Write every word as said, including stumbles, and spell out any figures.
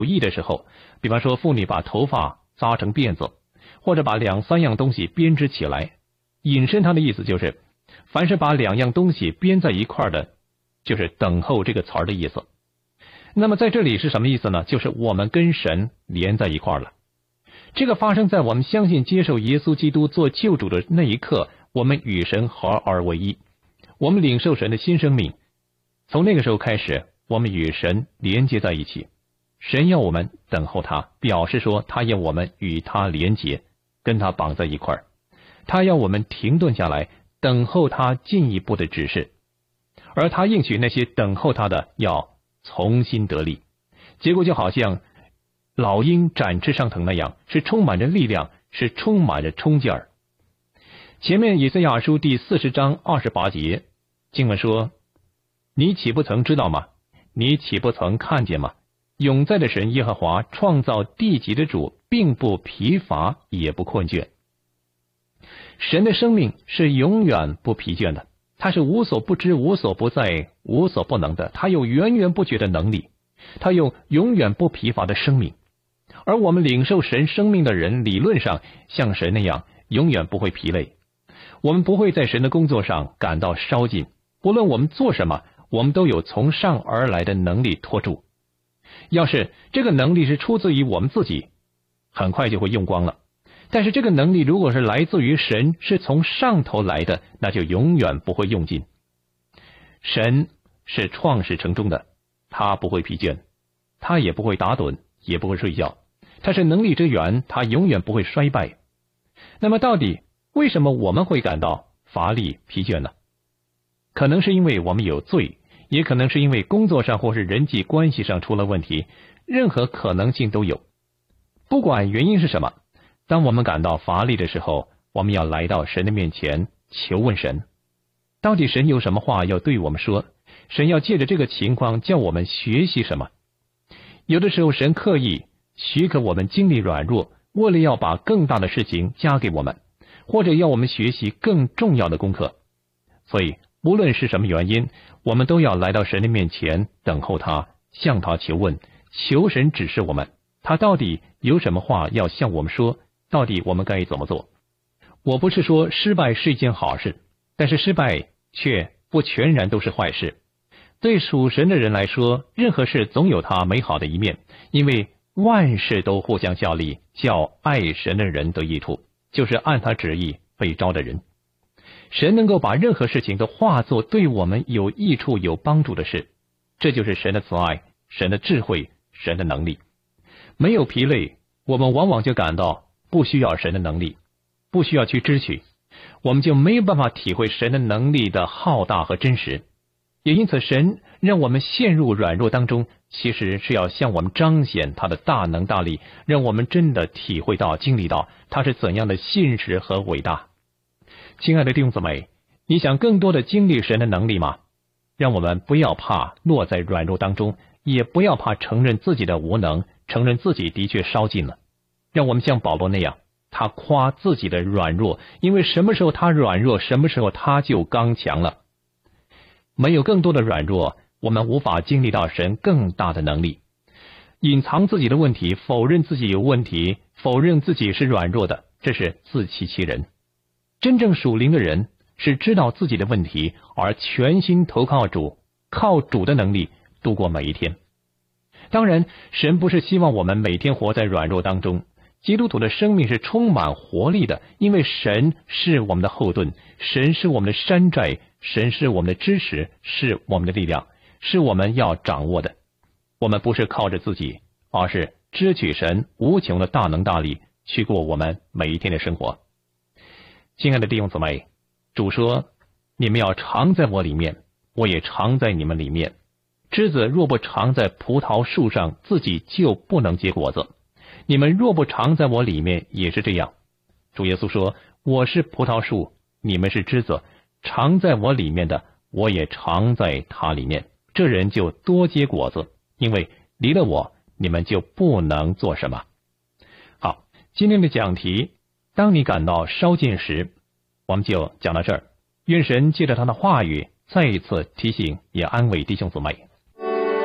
意的时候，比方说妇女把头发扎成辫子，或者把两三样东西编织起来，引申它的意思就是，凡是把两样东西编在一块的，就是等候这个词儿的意思。那么在这里是什么意思呢？就是我们跟神连在一块了。这个发生在我们相信接受耶稣基督做救主的那一刻，我们与神合而为一，我们领受神的新生命。从那个时候开始，我们与神连接在一起。神要我们等候他，表示说他要我们与他连接，跟他绑在一块儿。他要我们停顿下来，等候他进一步的指示。而他应许那些等候他的要重新得力。结果就好像老鹰展翅上腾那样，是充满着力量，是充满着冲劲儿。前面以赛亚书第四十章二十八节经文说，你岂不曾知道吗？你岂不曾看见吗？永在的神耶和华创造地极的主，并不疲乏也不困倦。神的生命是永远不疲倦的，他是无所不知、无所不在、无所不能的，他有源源不绝的能力，他有永远不疲乏的生命。而我们领受神生命的人，理论上像神那样永远不会疲累。我们不会在神的工作上感到稍尽，不论我们做什么，我们都有从上而来的能力托住。要是这个能力是出自于我们自己，很快就会用光了。但是这个能力如果是来自于神，是从上头来的，那就永远不会用尽。神是创始成终的，他不会疲倦，他也不会打盹，也不会睡觉，他是能力之源，他永远不会衰败。那么到底为什么我们会感到乏力疲倦呢？可能是因为我们有罪，也可能是因为工作上或是人际关系上出了问题，任何可能性都有。不管原因是什么，当我们感到乏力的时候，我们要来到神的面前求问神，到底神有什么话要对我们说？神要借着这个情况叫我们学习什么？有的时候神刻意许可我们经历软弱，为了要把更大的事情加给我们，或者要我们学习更重要的功课。所以无论是什么原因，我们都要来到神的面前等候他，向他求问，求神指示我们，他到底有什么话要向我们说，到底我们该怎么做。我不是说失败是一件好事，但是失败却不全然都是坏事。对属神的人来说，任何事总有它美好的一面，因为万事都互相效力，叫爱神的人得益处，就是按他旨意被招的人。神能够把任何事情都化作对我们有益处有帮助的事，这就是神的慈爱，神的智慧，神的能力。没有疲累，我们往往就感到不需要神的能力，不需要去支取，我们就没有办法体会神的能力的浩大和真实。也因此神让我们陷入软弱当中，其实是要向我们彰显他的大能大力，让我们真的体会到经历到他是怎样的信实和伟大。亲爱的弟兄姊妹，你想更多的经历神的能力吗？让我们不要怕落在软弱当中，也不要怕承认自己的无能，承认自己的确稍尽了。让我们像保罗那样，他夸自己的软弱，因为什么时候他软弱，什么时候他就刚强了。没有更多的软弱，我们无法经历到神更大的能力。隐藏自己的问题，否认自己有问题，否认自己是软弱的，这是自欺欺人。真正属灵的人是知道自己的问题，而全心投靠主，靠主的能力度过每一天。当然，神不是希望我们每天活在软弱当中。基督徒的生命是充满活力的，因为神是我们的后盾，神是我们的山寨，神是我们的支持，是我们的力量，是我们要掌握的。我们不是靠着自己，而是支取神无穷的大能大力，去过我们每一天的生活。亲爱的弟兄姊妹，主说，你们要常在我里面，我也常在你们里面。枝子若不常在葡萄树上，自己就不能结果子。你们若不常在我里面，也是这样。主耶稣说，我是葡萄树，你们是枝子，常在我里面的，我也常在他里面。这人就多结果子，因为离了我，你们就不能做什么。好，今天的讲题，当你感到稍尽时，我们就讲到这儿。愿神借着他的话语再一次提醒也安慰弟兄姊妹。